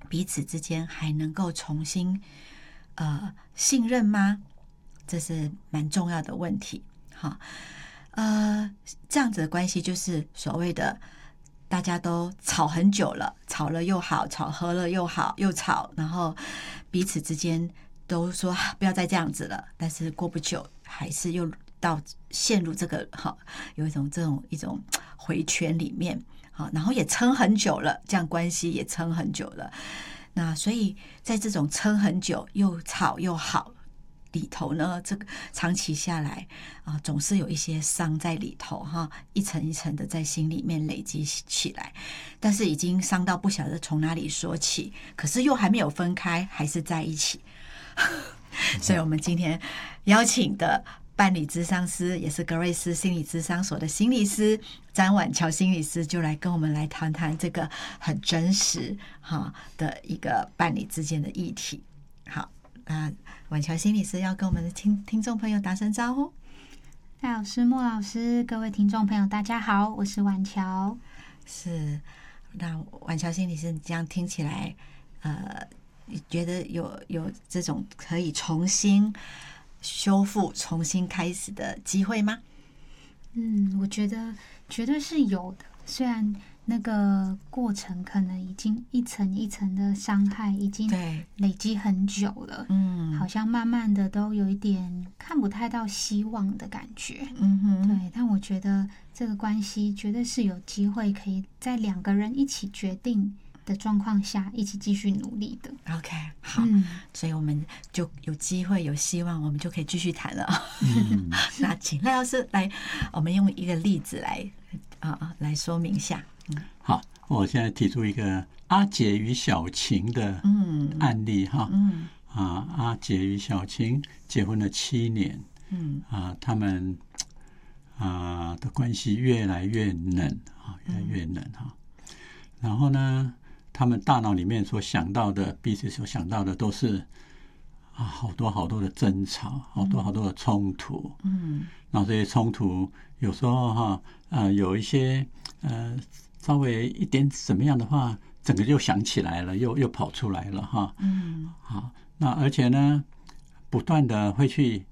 彼此之间还能够重新信任吗？这是蛮重要的问题。好，这样子的关系就是所谓的大家都吵很久了，吵了又好，吵和了又好，又吵，然后彼此之间都说不要再这样子了，但是过不久还是又陷入这个有一种回圈里面，然后也撑很久了，这样关系也撑很久了。那所以在这种撑很久又吵又好里头呢，这个长期下来总是有一些伤在里头一层一层的在心里面累积起来，但是已经伤到不晓得从哪里说起，可是又还没有分开，还是在一起。所以我们今天邀请的伴侣咨商师，也是格瑞斯心理咨商所的心理师詹婉乔心理师，就来跟我们来谈谈这个很真实的一个伴侣之间的议题。好，婉乔心理师要跟我们的听众朋友打声招呼。 戴老师、莫老师，各位听众朋友，大家好，我是婉乔。 是，那婉乔心理师，你这样听起来，你觉得有这种可以重新修复、重新开始的机会吗？ 我觉得绝对是有的。虽然那个过程可能已经一层一层的伤害已经累积很久了，好像慢慢的都有一点看不太到希望的感觉。对，但我觉得这个关系绝对是有机会可以在两个人一起决定的状况下一起继续努力的。 OK， 好，所以我们就有机会有希望，我们就可以继续谈了。那请赖老师来，我们用一个例子来说明一下。 好，我现在提出一个阿杰与小晴的案例阿杰与小晴结婚了7年，他们的关系越来越冷越来越冷然后呢，他们大脑里面所想到的，彼此所想到的都是好多好多的争吵，好多好多的冲突。然后这些冲突有时候有一些稍微一点怎么样的话，整个就想起来了，又跑出来了好，那而且呢，不断的会去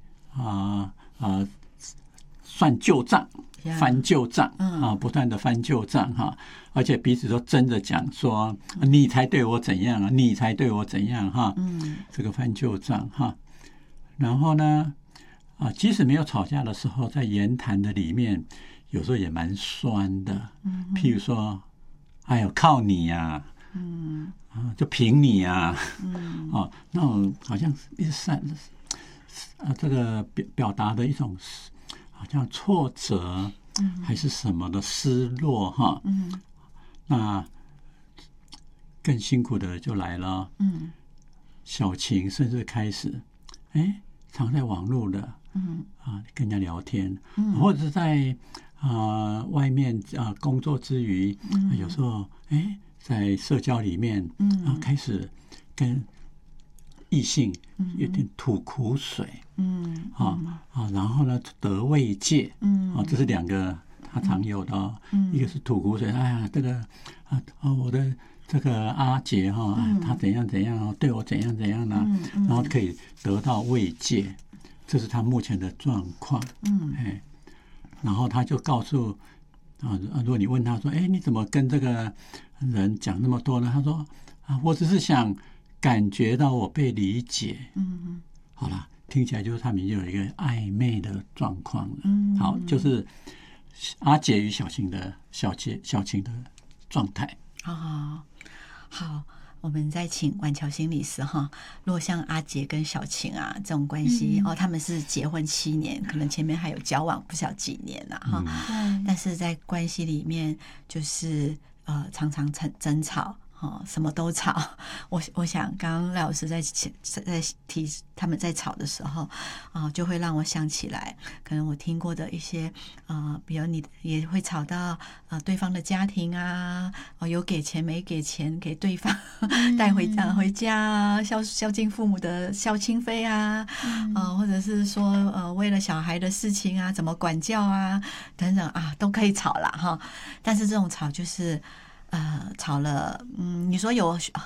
算旧账，翻旧账不断的翻旧账而且彼此都争着讲说你才对我怎样你才对我怎样这个翻旧账然后呢即使没有吵架的时候，在言谈的里面有时候也蛮酸的，譬如说哎呦靠你呀就凭你呀那种好像一直这个表达的一种好像挫折还是什么的失落那更辛苦的就来了小晴甚至开始常在网络的跟人家聊天或者是在外面工作之余有时候在社交里面开始跟异性有点吐苦水然后呢得慰藉这是两个他常有的一个是吐苦水，哎呀这个我的这个阿杰他怎样怎样对我怎样怎样呢然后可以得到慰藉，这是他目前的状况然后他就告诉如果你问他说你怎么跟这个人讲那么多呢？他说我只是想感觉到我被理解好了，听起来就是他们已经有一个暧昧的状况了好，就是阿杰与小晴的状态好，我们再请婉乔心理师如果像阿杰跟小晴这种关系他们是结婚7年，可能前面还有交往不晓几年但是在关系里面就是常常争吵什么都吵。我想刚刚赖老师在提他们在吵的时候就会让我想起来，可能我听过的一些比如你也会吵到对方的家庭有给钱没给钱给对方带回家孝敬父母的孝亲费或者是说为了小孩的事情怎么管教等等都可以吵啦但是这种吵就是吵了你说有